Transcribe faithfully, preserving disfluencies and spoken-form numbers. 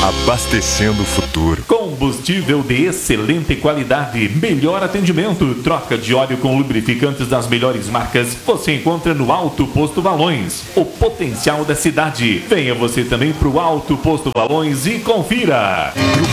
abastecendo o futuro. Combustível de excelente qualidade, melhor atendimento, troca de óleo com lubrificantes das melhores marcas, você encontra no Alto Posto Valões, o potencial da cidade. Venha você também para o Alto Posto Valões e confira. E o